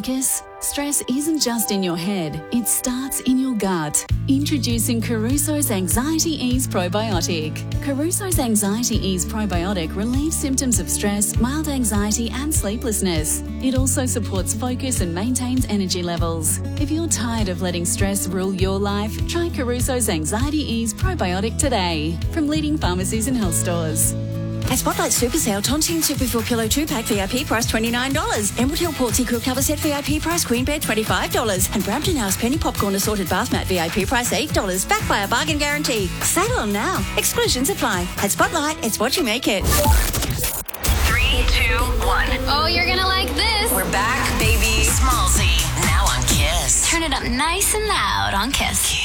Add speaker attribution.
Speaker 1: Kiss? Stress isn't just in your head, it starts in your gut. Introducing Caruso's Anxiety Ease Probiotic. Caruso's Anxiety Ease Probiotic relieves symptoms of stress, mild anxiety and sleeplessness. It also supports focus and maintains energy levels. If you're tired of letting stress rule your life, try Caruso's Anxiety Ease Probiotic today from leading pharmacies and health stores.
Speaker 2: At Spotlight Super Sale, Tontine Super 4 Kilo 2-pack VIP price $29. Emerald Hill Portsea Cook Cover Set VIP price Queen Bed $25. And Brampton House Penny Popcorn Assorted Bath Mat VIP price $8. Backed by a bargain guarantee. Sale on now. Exclusions apply. At Spotlight, it's what you make it.
Speaker 3: 3, 2, 1.
Speaker 4: Oh, you're gonna like this.
Speaker 3: We're back, baby. Smallsy, now on Kiss.
Speaker 4: Turn it up nice and loud on Kiss.